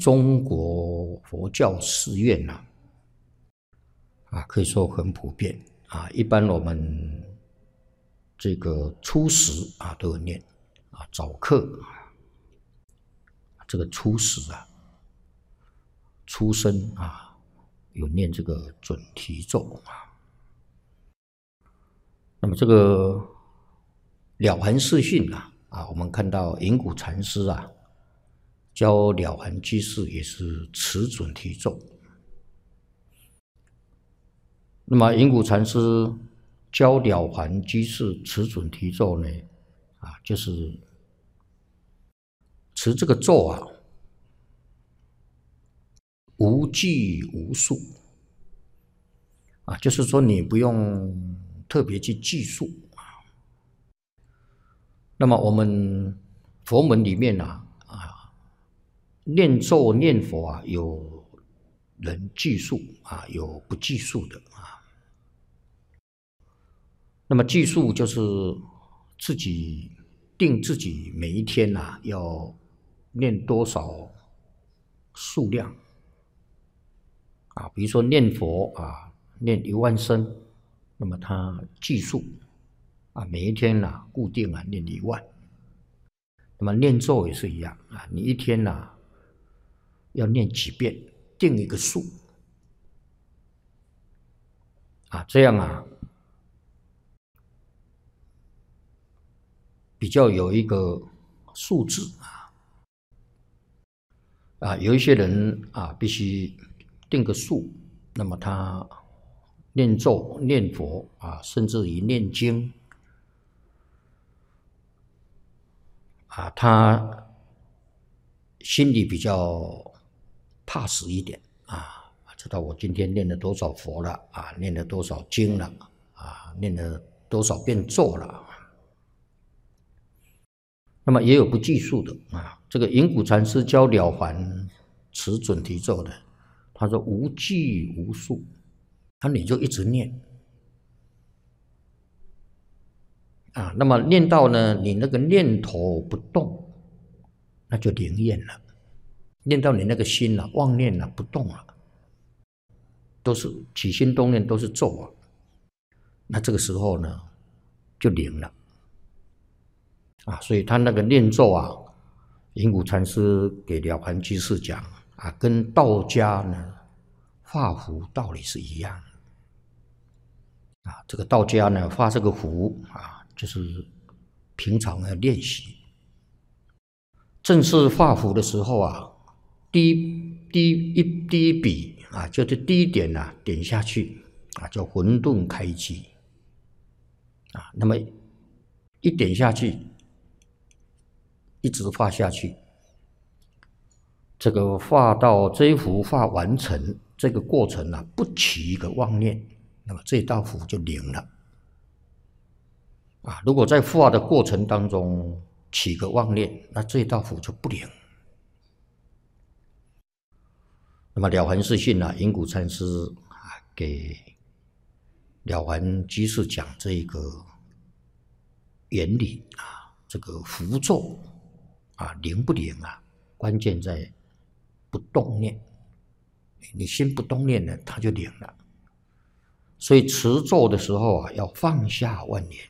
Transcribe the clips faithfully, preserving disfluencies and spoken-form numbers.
中国佛教寺院呐、啊，啊，可以说很普遍啊。一般我们这个初时啊都有念啊，早课这个初时啊，出生啊有念这个准提咒啊。那么这个了凡四训啊啊，我们看到隐谷禅师啊教了凡居士也是持准提咒。那么隐谷禅师教了凡居士持准提咒呢，啊，就是持这个咒啊，无拘无束啊，就是说你不用特别去计数啊。那么我们佛门里面啊啊，念咒念佛啊，有人计数啊，有不计数的啊。那么计数就是自己定自己每一天啊要念多少数量啊，比如说念佛啊，念一万声，那么他计数啊，每一天啊固定啊念一万。那么念咒也是一样啊，你一天啊要念几遍，定一个数啊，这样啊比较有一个数字啊。啊，有一些人啊必须定个数，那么他念咒念佛啊，甚至于念经啊，他心里比较踏实一点啊，知道我今天念了多少佛了啊，念了多少经了啊，念了多少遍咒了。那么也有不计数的啊，这个隐谷禅师教了凡持准提咒的，他说无拘无束，那你就一直念啊，那么念到呢，你那个念头不动，那就灵验了。念到你那个心啊，妄念啊不动了，都是起心动念都是咒啊，那这个时候呢，就灵了啊。所以他那个念咒啊，隐谷禅师给了凡居士讲啊，跟道家呢画符道理是一样的啊。这个道家呢画这个符啊，就是平常要练习。正式画符的时候啊，第一第一一第一笔啊，就是第一点啊，点下去啊，叫混沌开机啊。那么一点下去，一直画下去，这个画到这一幅画完成，这个过程啊，不起一个妄念，那么这道符就灵了啊。如果在画的过程当中起个妄念，那这道符就不灵。那么了凡四训啊，隐谷禅师啊给了凡居士讲这个原理啊，这个符咒啊灵不灵啊，关键在不动念，你心不动念呢，它就灵了。所以持咒的时候啊，要放下万念，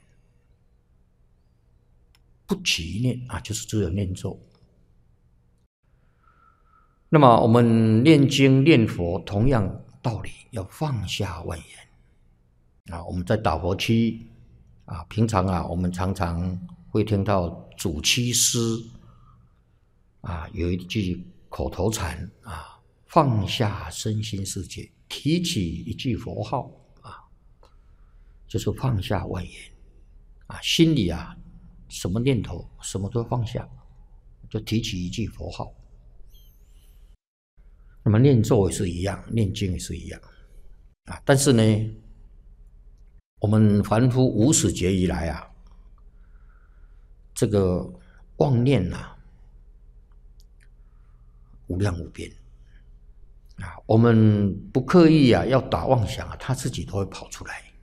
不起念啊，就是只有念咒。那么我们念经念佛同样道理，要放下万言啊。我们在打佛七啊，平常啊，我们常常会听到主七师啊有一句口头禅啊，放下身心世界，提起一句佛号啊，就是放下万言啊，心里啊什么念头什么都放下，就提起一句佛号。那么念咒也是一样，念经也是一样啊。但是呢，我们凡夫无始劫以来啊，这个妄念啊，无量无边啊。我们不刻意啊，要打妄想啊，它自己都会跑出来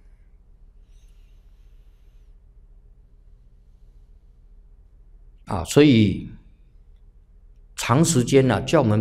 啊。所以长时间呢、啊，叫我们